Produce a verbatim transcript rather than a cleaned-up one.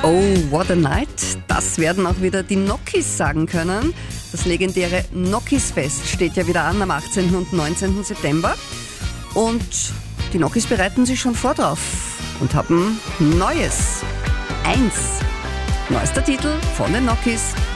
Oh, what a night. Das werden auch wieder die Nokis sagen können. Das legendäre Nokis-Fest steht ja wieder an am achtzehnten und neunzehnten September. Und die Nokis bereiten sich schon vor drauf und haben Neues. Eins. Neuester Titel von den Nokis.